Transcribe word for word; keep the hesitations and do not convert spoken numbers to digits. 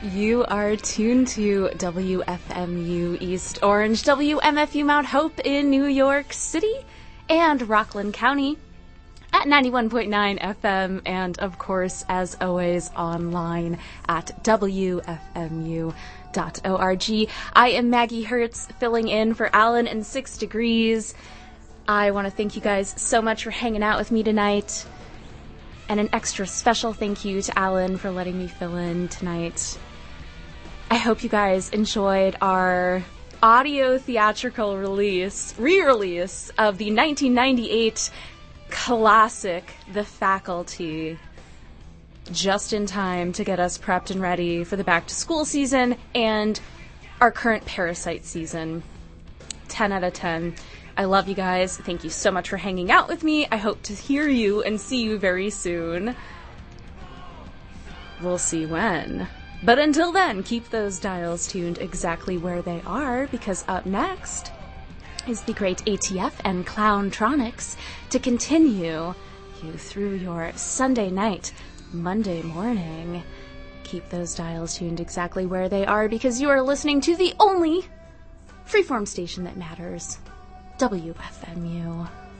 You are tuned to W F M U East Orange, W M F U Mount Hope in New York City and Rockland County at ninety-one point nine F M, and of course, as always, online at W F M U dot org. I am Maggie Hertz, filling in for Alan and Six Degrees. I want to thank you guys so much for hanging out with me tonight, and an extra special thank you to Alan for letting me fill in tonight. I hope you guys enjoyed our audio theatrical release, re-release of the nineteen ninety-eight classic, The Faculty, just in time to get us prepped and ready for the back-to-school season and our current Parasite season. ten out of ten. I love you guys. Thank you so much for hanging out with me. I hope to hear you and see you very soon. We'll see when. But until then, keep those dials tuned exactly where they are, because up next is the great A T F and Clowntronics to continue you through your Sunday night, Monday morning. Keep those dials tuned exactly where they are, because you are listening to the only freeform station that matters, W F M U.